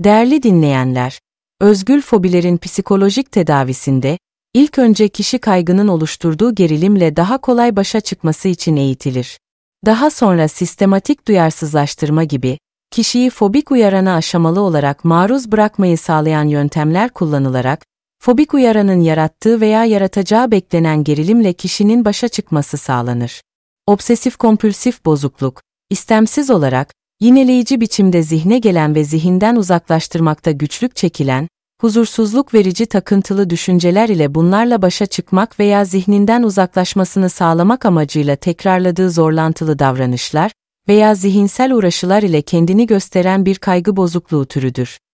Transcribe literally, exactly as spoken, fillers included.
Değerli dinleyenler, özgül fobilerin psikolojik tedavisinde, ilk önce kişi kaygının oluşturduğu gerilimle daha kolay başa çıkması için eğitilir. Daha sonra sistematik duyarsızlaştırma gibi, kişiyi fobik uyarana aşamalı olarak maruz bırakmayı sağlayan yöntemler kullanılarak, fobik uyaranın yarattığı veya yaratacağı beklenen gerilimle kişinin başa çıkması sağlanır. Obsesif-kompülsif bozukluk, istemsiz olarak, yineleyici biçimde zihne gelen ve zihinden uzaklaştırmakta güçlük çekilen, huzursuzluk verici takıntılı düşünceler ile bunlarla başa çıkmak veya zihninden uzaklaşmasını sağlamak amacıyla tekrarladığı zorlantılı davranışlar veya zihinsel uğraşılar ile kendini gösteren bir kaygı bozukluğu türüdür.